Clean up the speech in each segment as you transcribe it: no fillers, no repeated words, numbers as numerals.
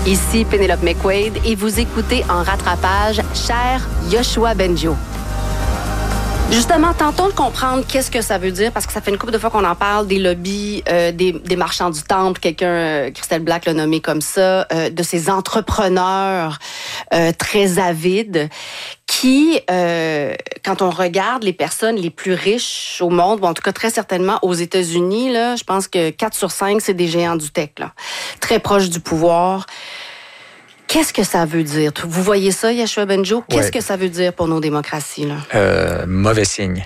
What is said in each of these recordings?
Ici Pénélope McQuaid et vous écoutez en rattrapage Cher Yoshua Bengio. Justement, tentons de comprendre qu'est-ce que ça veut dire, parce que ça fait une couple de fois qu'on en parle, des lobbies, des marchands du temple, Christelle Black l'a nommé comme ça, de ces entrepreneurs très avides qui, quand on regarde les personnes les plus riches au monde, ou en tout cas très certainement aux États-Unis, là, je pense que 4 sur 5, c'est des géants du tech, là, très proches du pouvoir. Qu'est-ce que ça veut dire? Vous voyez ça, Yoshua Bengio? Qu'est-ce que ça veut dire pour nos démocraties, là? Mauvais signe.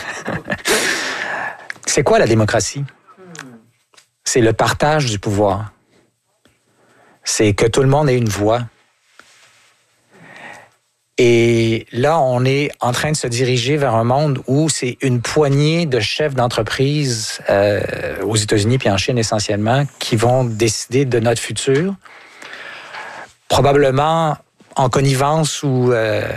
C'est quoi la démocratie? C'est le partage du pouvoir. C'est que tout le monde ait une voix. Et là, on est en train de se diriger vers un monde où c'est une poignée de chefs d'entreprise aux États-Unis puis en Chine essentiellement qui vont décider de notre futur. Probablement en connivence ou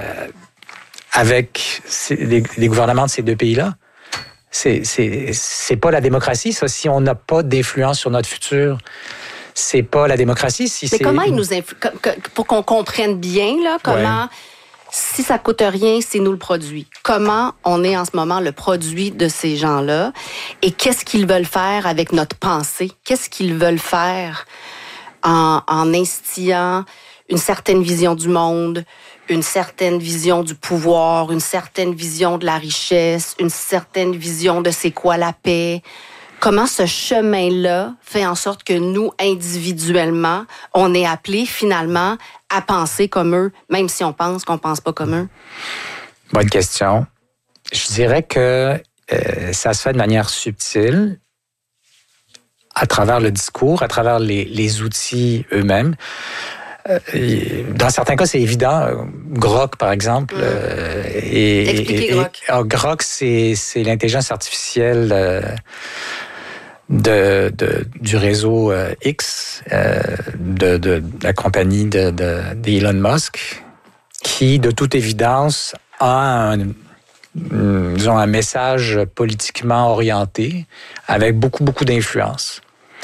avec les gouvernements de ces deux pays-là. C'est pas la démocratie, ça. Si on n'a pas d'influence sur notre futur, c'est pas la démocratie. Mais comment ils nous pour qu'on comprenne bien, là, comment, si ça coûte rien, c'est nous le produit. Comment on est en ce moment le produit de ces gens-là et qu'est-ce qu'ils veulent faire avec notre pensée? Qu'est-ce qu'ils veulent faire en instillant une certaine vision du monde, une certaine vision du pouvoir, une certaine vision de la richesse, une certaine vision de c'est quoi la paix. Comment ce chemin-là fait en sorte que nous, individuellement, on est appelés finalement à penser comme eux, même si on pense qu'on pense pas comme eux? Bonne question. Je dirais que ça se fait de manière subtile, à travers le discours, à travers les outils eux-mêmes. Dans certains cas, c'est évident. Grok, par exemple. Expliquez Grok. Grok, c'est l'intelligence artificielle du réseau X, de la compagnie d'Elon Musk, qui, de toute évidence, a un message politiquement orienté avec beaucoup d'influence.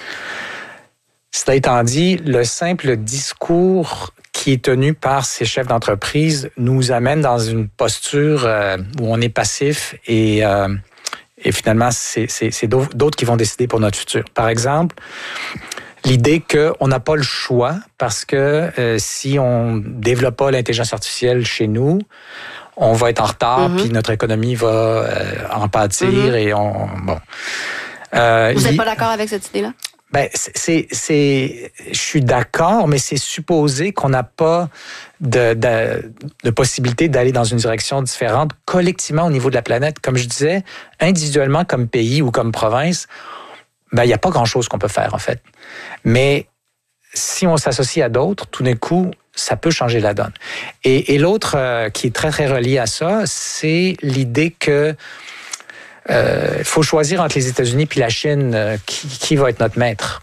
Cela étant dit, le simple discours qui est tenu par ces chefs d'entreprise nous amène dans une posture où on est passif et finalement, c'est d'autres qui vont décider pour notre futur. Par exemple, l'idée qu'on n'a pas le choix parce que si on ne développe pas l'intelligence artificielle chez nous, on va être en retard, puis notre économie va en pâtir et bon. Vous n'êtes pas d'accord avec cette idée-là? Ben, je suis d'accord, mais c'est supposé qu'on n'a pas de possibilité d'aller dans une direction différente collectivement au niveau de la planète. Comme je disais, individuellement comme pays ou comme province, ben, il n'y a pas grand-chose qu'on peut faire, en fait. Mais si on s'associe à d'autres, tout d'un coup, ça peut changer la donne. Et l'autre qui est très, très relié à ça, c'est l'idée que faut choisir entre les États-Unis puis la Chine qui va être notre maître.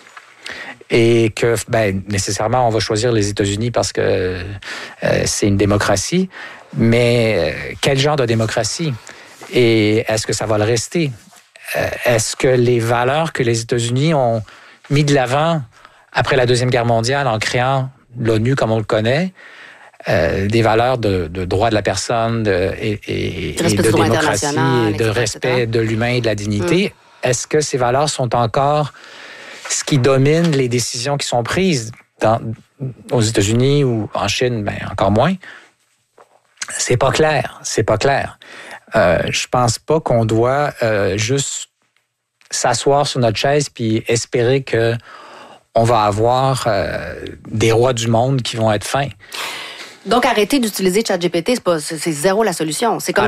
Et que, nécessairement, on va choisir les États-Unis parce que c'est une démocratie. Mais quel genre de démocratie? Et est-ce que ça va le rester? Est-ce que les valeurs que les États-Unis ont mis de l'avant après la Deuxième Guerre mondiale en créant l'ONU comme on le connaît, des valeurs de droit de la personne et de démocratie et de respect de l'humain et de la dignité. Est-ce que ces valeurs sont encore ce qui domine les décisions qui sont prises aux États-Unis ou en Chine? Ben, encore moins. C'est pas clair. Je pense pas qu'on doit juste s'asseoir sur notre chaise puis espérer que on va avoir des rois du monde qui vont être fins. Donc, arrêter d'utiliser ChatGPT, c'est zéro la solution. C'est comme